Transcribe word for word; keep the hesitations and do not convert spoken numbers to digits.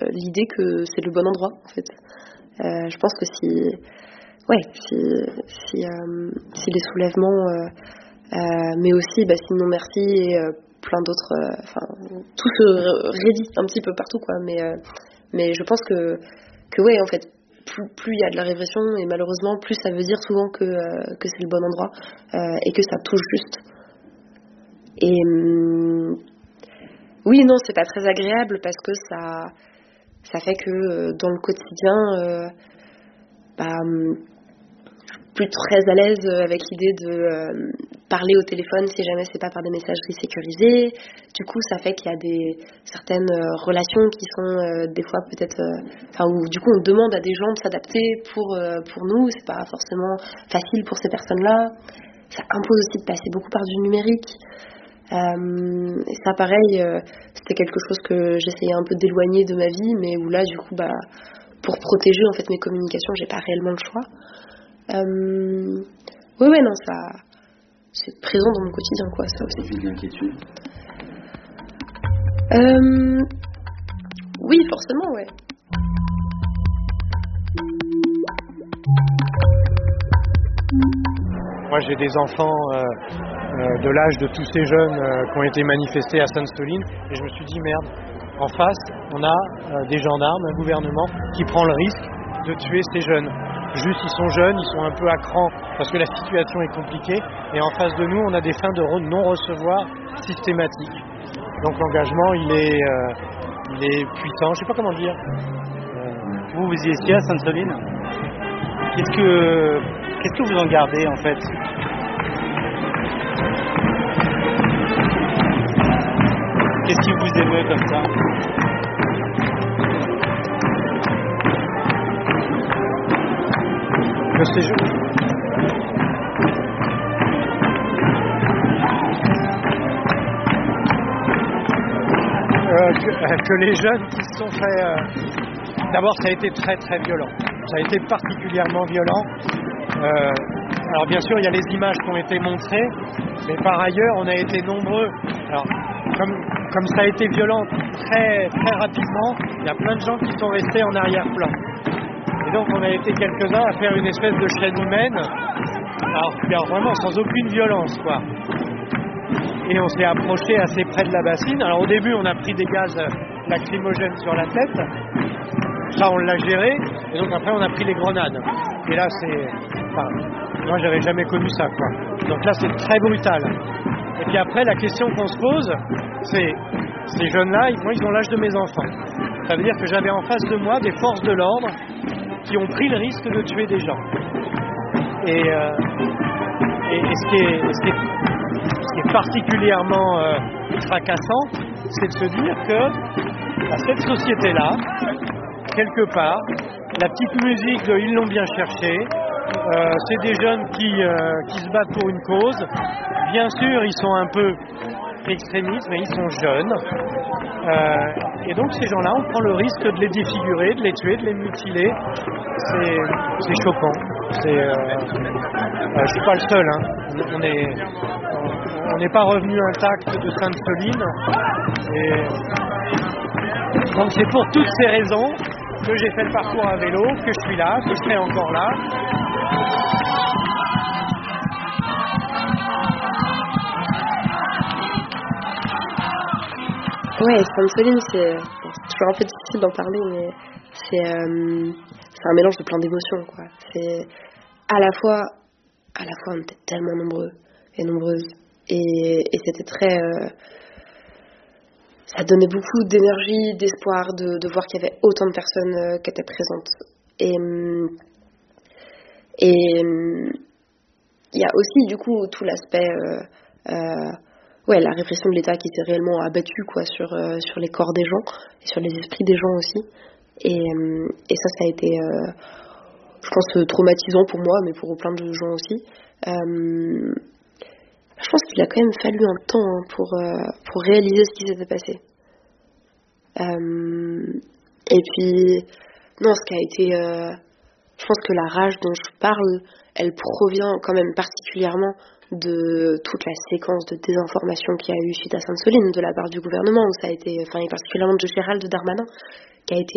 l'idée que c'est le bon endroit, en fait. Euh, je pense que si, ouais, si, si, euh, si les soulèvements, euh, euh, mais aussi, bah, si non merci et euh, plein d'autres, enfin, euh, tout se rédite un petit peu partout, quoi. Mais, euh, mais je pense que, que ouais, en fait, plus, plus il y a de la répression et malheureusement, plus ça veut dire souvent que, euh, que c'est le bon endroit euh, et que ça touche juste. Et hum, oui, non, c'est pas très agréable parce que ça, ça fait que euh, dans le quotidien, euh, bah, hum, plus très à l'aise avec l'idée de euh, parler au téléphone si jamais c'est pas par des messageries sécurisées. Du coup, ça fait qu'il y a des certaines euh, relations qui sont euh, des fois peut-être, enfin euh, où du coup on demande à des gens de s'adapter pour euh, pour nous. C'est pas forcément facile pour ces personnes-là. Ça impose aussi de passer beaucoup par du numérique. Euh, et ça, pareil, euh, c'était quelque chose que j'essayais un peu d'éloigner de ma vie, mais où là, du coup, bah, pour protéger en fait mes communications, j'ai pas réellement le choix. Euh, ouais, ouais, non, ça, c'est présent dans mon quotidien, quoi, ça aussi. C'est une inquiétude. Euh, oui, forcément, ouais. Moi, j'ai des enfants euh, euh, de l'âge de tous ces jeunes euh, qui ont été manifestés à Sainte-Soline, et je me suis dit, merde, en face, on a euh, des gendarmes, un gouvernement qui prend le risque de tuer ces jeunes. Juste, ils sont jeunes, ils sont un peu à cran parce que la situation est compliquée, et en face de nous, on a des fins de re- non-recevoir systématiques. Donc l'engagement, il est, euh, il est puissant, je sais pas comment dire. Euh, vous, vous y étiez à Sainte-Soline ? Qu'est-ce que, qu'est-ce que vous en gardez, en fait ? Qu'est-ce qui vous émeut comme ça ? Que ces jeunes... euh, que, euh, que les jeunes qui se sont fait... Euh... D'abord, ça a été très très violent. Ça a été particulièrement violent. Euh, alors bien sûr, il y a les images qui ont été montrées, mais par ailleurs, on a été nombreux. Alors, comme, comme ça a été violent très très rapidement, il y a plein de gens qui sont restés en arrière-plan. Et donc, on a été quelques-uns à faire une espèce de chaîne humaine, alors, alors vraiment sans aucune violence, quoi. Et on s'est approché assez près de la bassine. Alors au début, on a pris des gaz lacrymogènes sur la tête. Ça, on l'a géré, et donc après, on a pris les grenades. Et là, c'est... Enfin, moi, j'avais jamais connu ça, quoi. Donc là, c'est très brutal. Et puis après, la question qu'on se pose, c'est... Ces jeunes-là, moi, ils ont l'âge de mes enfants. Ça veut dire que j'avais en face de moi des forces de l'ordre qui ont pris le risque de tuer des gens. Et, euh, et, et ce, qui est, ce, qui est, ce qui est particulièrement euh, fracassant, c'est de se dire que à cette société-là, quelque part, la petite musique de Ils l'ont bien cherché, euh, c'est des jeunes qui, euh, qui se battent pour une cause. Bien sûr, ils sont un peu extrémistes, mais ils sont jeunes. Euh, et donc ces gens-là, on prend le risque de les défigurer, de les tuer, de les mutiler. C'est, c'est choquant. C'est, euh, euh, je suis pas le seul. Hein. On est, on n'est pas revenu intact de Sainte-Soline. Et donc c'est pour toutes ces raisons que j'ai fait le parcours à vélo, que je suis là, que je serai encore là. Ouais, Sainte-Soline, c'est, bon, c'est toujours un peu difficile d'en parler, mais c'est, euh, c'est un mélange de plein d'émotions, quoi. C'est à la fois, à la fois, on était tellement nombreux et nombreuses, et, et c'était très, euh, ça donnait beaucoup d'énergie, d'espoir, de, de voir qu'il y avait autant de personnes euh, qui étaient présentes. Et et il y a aussi du coup tout l'aspect euh, euh, ouais, la répression de l'État qui s'est réellement abattue, quoi, sur, euh, sur les corps des gens et sur les esprits des gens aussi. Et, euh, et ça, ça a été, euh, je pense, traumatisant pour moi, mais pour plein de gens aussi. Euh, je pense qu'il a quand même fallu un temps, hein, pour, euh, pour réaliser ce qui s'était passé. Euh, et puis, non, ce qui a été... Euh, je pense que la rage dont je parle, elle provient quand même particulièrement de toute la séquence de désinformation qu'il y a eu suite à Sainte-Soline de la part du gouvernement, où ça a été, enfin, et particulièrement de Gérald Darmanin, qui a été